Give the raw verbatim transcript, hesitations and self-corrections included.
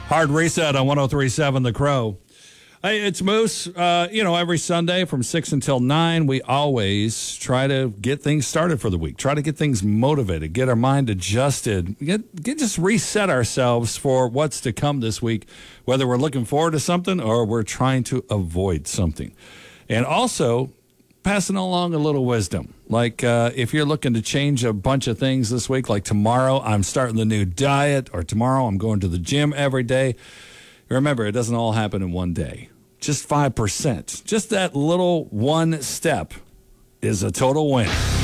Hard Reset on one oh three point seven The Crow. Hey, it's Moose. Uh, you know, every Sunday from six until nine, we always try to get things started for the week, try to get things motivated, get our mind adjusted, get, get just reset ourselves for what's to come this week, whether we're looking forward to something or we're trying to avoid something. And also passing along a little wisdom. Like uh, if you're looking to change a bunch of things this week, like tomorrow I'm starting the new diet, or tomorrow I'm going to the gym every day. Remember, it doesn't all happen in one day. Just five percent. Just that little one step is a total win.